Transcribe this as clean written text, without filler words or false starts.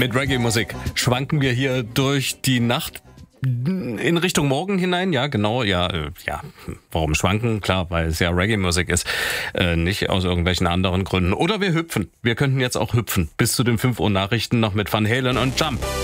Mit Reggae-Musik schwanken wir hier durch die Nacht in Richtung Morgen hinein. Ja, genau, ja. Warum schwanken? Klar, weil es ja Reggae-Musik ist, nicht aus irgendwelchen anderen Gründen. Oder wir hüpfen. Wir könnten jetzt auch hüpfen. Bis zu den 5 Uhr Nachrichten noch mit Van Halen und Jump.